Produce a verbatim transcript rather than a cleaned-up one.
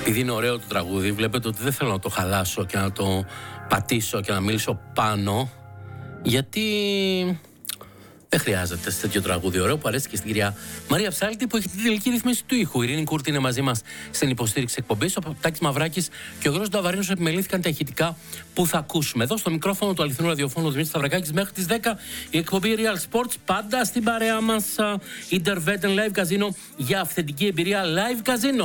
Επειδή είναι ωραίο το τραγούδι, βλέπετε ότι δεν θέλω να το χαλάσω και να το πατήσω και να μιλήσω πάνω, γιατί δεν χρειάζεται σε τέτοιο τραγούδι ωραίο που αρέσει και στην κυρία Μαρία Ψάλτη, που έχει την τελική ρύθμιση του ήχου. Η Ειρήνη Κούρτη είναι μαζί μας στην υποστήριξη εκπομπής. Ο Τάκης Μαυράκης και ο Γιώργος Νταβαρίνος επιμελήθηκαν τα ηχητικά που θα ακούσουμε. Εδώ στο μικρόφωνο του αληθινού ραδιοφώνου Δημήτρης Σταυρακάκης μέχρι τις δέκα η εκπομπή Real Sports. Πάντα στην παρέα μας Interveten Live Casino για αυθεντική εμπειρία Live Casino.